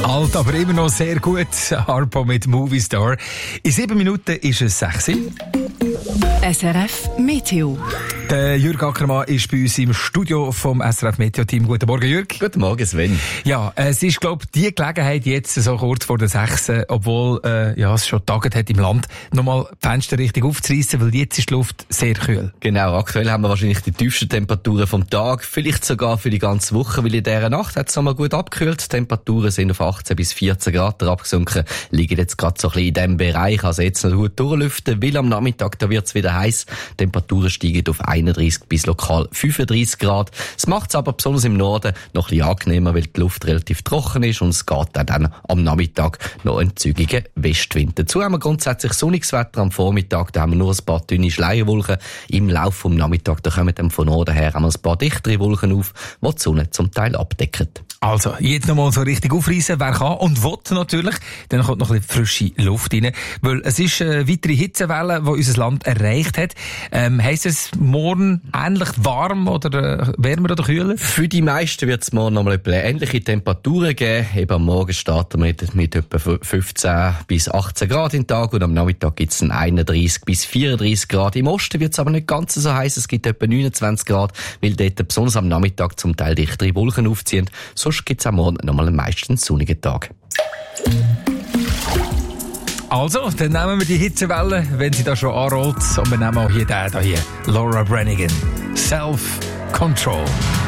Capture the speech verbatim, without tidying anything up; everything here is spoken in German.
Alt, aber immer noch sehr gut. Harpo mit Movie Star. In sieben Minuten ist es sechs. S R F Meteo. Der Jürg Ackermann ist bei uns im Studio vom S R F Meteo-Team. Guten Morgen, Jürg. Guten Morgen, Sven. Ja, es ist, glaube ich, die Gelegenheit jetzt, so kurz vor der sechs, obwohl äh, ja, es schon taget hat im Land, nochmal die Fenster richtig aufzureissen, weil jetzt ist die Luft sehr kühl. Genau, aktuell haben wir wahrscheinlich die tiefsten Temperaturen vom Tag, vielleicht sogar für die ganze Woche, weil in dieser Nacht hat es nochmal gut abgekühlt. Die Temperaturen sind auf achtzehn bis vierzehn Grad abgesunken, liegen jetzt gerade so ein bisschen in diesem Bereich, also jetzt noch gut durchlüften, weil am Nachmittag, da wird es wieder heiß. Die Temperaturen steigen auf einunddreissig bis lokal fünfunddreissig Grad. Es macht es aber besonders im Norden noch ein bisschen angenehmer, weil die Luft relativ trocken ist und es geht dann am Nachmittag noch ein zügiger Westwind. Dazu haben wir grundsätzlich sonniges Wetter am Vormittag, da haben wir nur ein paar dünne Schleierwolken. Im Laufe des Nachmittags, da kommen dann von Norden her haben wir ein paar dichtere Wolken auf, die die Sonne zum Teil abdecken. Also, jetzt nochmal so richtig aufreissen, wer kann und will natürlich. Dann kommt noch ein bisschen frische Luft rein. Weil es ist eine weitere Hitzewelle, die unser Land erreicht hat. Ähm, heisst es morgen ähnlich warm oder äh, wärmer oder kühler? Für die meisten wird es morgen nochmal ähnliche Temperaturen geben. Eben am Morgen starten wir mit, mit etwa fünfzehn bis achtzehn Grad im Tag und am Nachmittag gibt es einunddreissig bis vierunddreissig Grad. Im Osten wird es aber nicht ganz so heiß. Es gibt etwa neunundzwanzig Grad, weil dort besonders am Nachmittag zum Teil dichtere Wolken aufziehen. Sonst gibt es am Morgen nochmal einen meistens sonnigen Tag. Also, dann nehmen wir die Hitzewelle, wenn sie da schon anrollt. Und wir nehmen auch hier den hier, Laura Branigan. Self-Control.